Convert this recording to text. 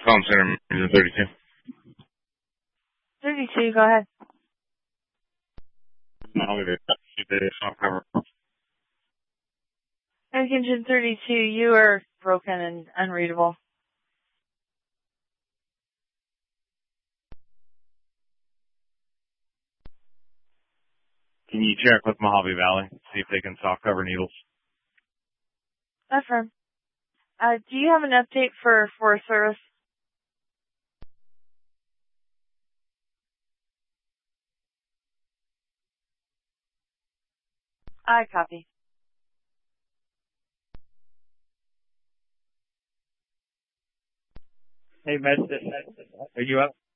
Phone center, 32. 32, go ahead. I'll leave it. The soft cover. Engine 32, you are broken and unreadable. Can you check with Mojave Valley, see if they can soft cover needles? Affirm. Do you have an update for Forest Service? I copy. Hey, Med, are you up?